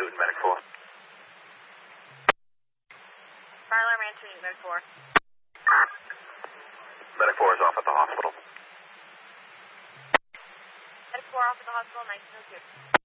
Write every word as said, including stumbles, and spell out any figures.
Newton, Medic four. Fire alarm answer, Newton, Medic four. Medic four is off at the hospital. Medic four off at the hospital, nineteen oh two.